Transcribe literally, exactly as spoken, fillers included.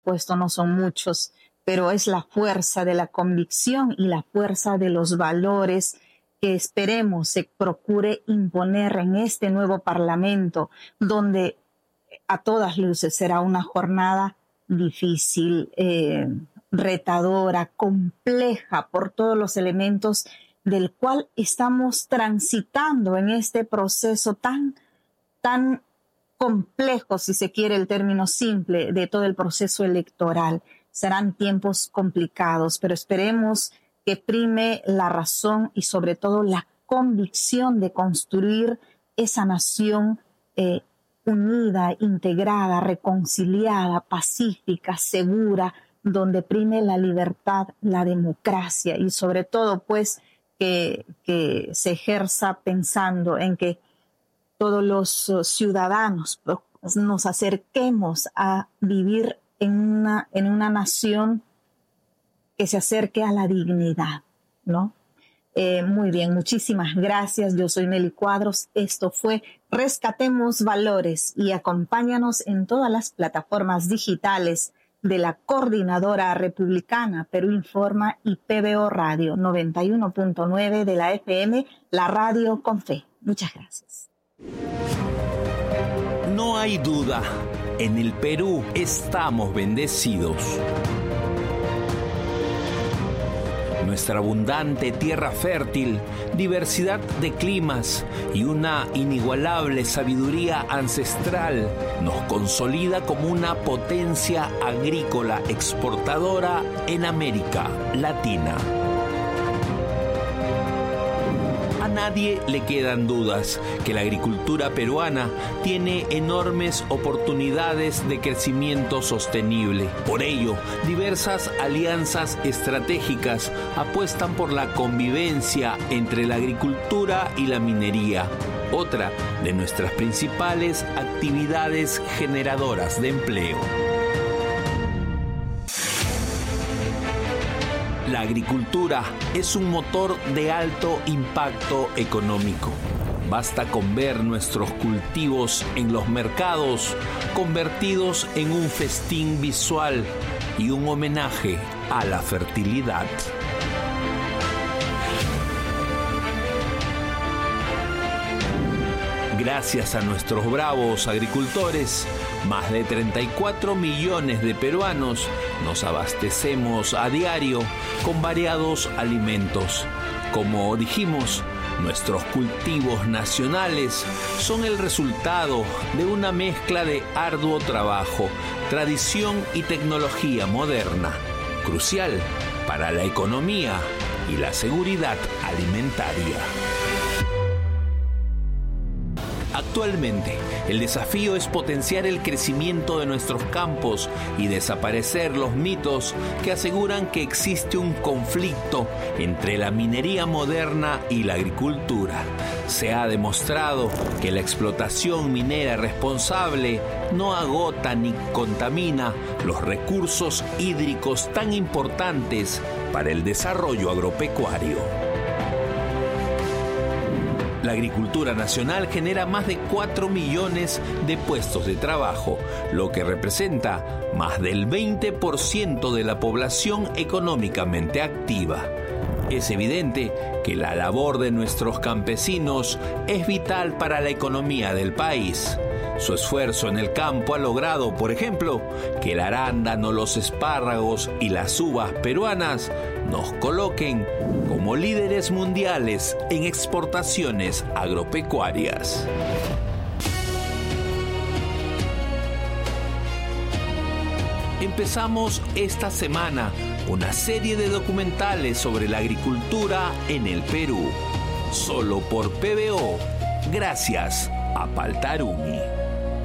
supuesto no son muchos, pero es la fuerza de la convicción y la fuerza de los valores que esperemos se procure imponer en este nuevo Parlamento, donde a todas luces será una jornada difícil, eh, retadora, compleja por todos los elementos del cual estamos transitando en este proceso tan, tan complejo, si se quiere el término simple, de todo el proceso electoral. Serán tiempos complicados, pero esperemos que prime la razón y sobre todo la convicción de construir esa nación eh, unida, integrada, reconciliada, pacífica, segura, donde prime la libertad, la democracia y sobre todo pues que, que se ejerza pensando en que todos los ciudadanos nos acerquemos a vivir en una, en una nación que se acerque a la dignidad, ¿no? Eh, muy bien, muchísimas gracias. Yo soy Meli Cuadros. Esto fue Rescatemos Valores y acompáñanos en todas las plataformas digitales de la Coordinadora Republicana Perú Informa y P B O Radio noventa y uno punto nueve de la F M, la radio con fe. Muchas gracias. No hay duda, en el Perú estamos bendecidos. Nuestra abundante tierra fértil, diversidad de climas y una inigualable sabiduría ancestral nos consolida como una potencia agrícola exportadora en América Latina. A nadie le quedan dudas que la agricultura peruana tiene enormes oportunidades de crecimiento sostenible. Por ello, diversas alianzas estratégicas apuestan por la convivencia entre la agricultura y la minería, otra de nuestras principales actividades generadoras de empleo. La agricultura es un motor de alto impacto económico. Basta con ver nuestros cultivos en los mercados convertidos en un festín visual y un homenaje a la fertilidad. Gracias a nuestros bravos agricultores, más de treinta y cuatro millones de peruanos nos abastecemos a diario con variados alimentos. Como dijimos, nuestros cultivos nacionales son el resultado de una mezcla de arduo trabajo, tradición y tecnología moderna, crucial para la economía y la seguridad alimentaria. Actualmente, el desafío es potenciar el crecimiento de nuestros campos y desaparecer los mitos que aseguran que existe un conflicto entre la minería moderna y la agricultura. Se ha demostrado que la explotación minera responsable no agota ni contamina los recursos hídricos tan importantes para el desarrollo agropecuario. La agricultura nacional genera más de cuatro millones de puestos de trabajo, lo que representa más del veinte por ciento de la población económicamente activa. Es evidente que la labor de nuestros campesinos es vital para la economía del país. Su esfuerzo en el campo ha logrado, por ejemplo, que el arándano, los espárragos y las uvas peruanas nos coloquen como líderes mundiales en exportaciones agropecuarias. Empezamos esta semana una serie de documentales sobre la agricultura en el Perú, solo por P B O, gracias a Paltarumi.